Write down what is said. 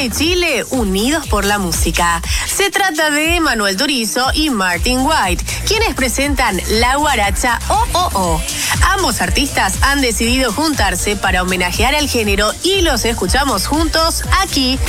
Argentina y Chile unidos por la música. Se trata de Manuel Turizo y Martin White, quienes presentan la guaracha Oh Oh Oh. Ambos artistas han decidido juntarse para homenajear al género y los escuchamos juntos aquí